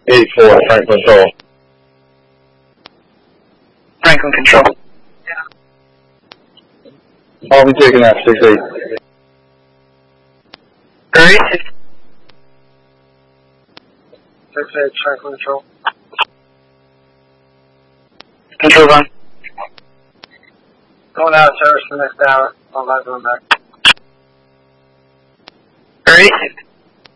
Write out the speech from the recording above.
84, Franklin Control. Franklin Control. I'll be taking that 68. Great. 68, Franklin Control. Control on. Going out of service for the next hour. I'll not going back. Great.